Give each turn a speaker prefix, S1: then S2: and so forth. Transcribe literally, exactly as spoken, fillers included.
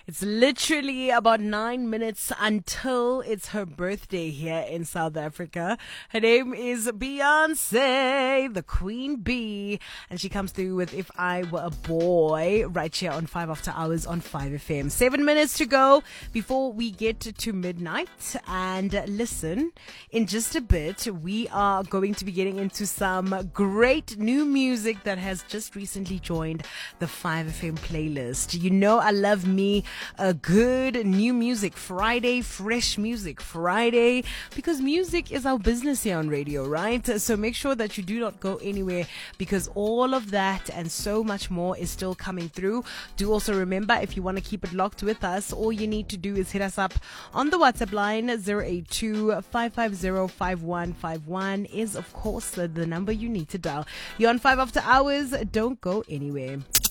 S1: It's literally about nine minutes until it's her birthday here in South Africa. Her name is Beyonce, the Queen Bee, and she comes through with If I Were a Boy right here on five After Hours on five F M. Seven minutes to go before we get to midnight. And listen, in just a bit, we are going to be getting into some great new music that has just recently joined the five F M playlist. You know I love me a good new music Friday, fresh music Friday, because music is our business here on radio, right? So make sure that you do not go anywhere, because all of that and so much more is still coming through. Do also remember, if you want to keep it locked with us, all you need to do is hit us up on the WhatsApp line. Zero eight two, five five zero, five one five one is of course the, the number you need to dial. You're on five After Hours. Don't go anywhere.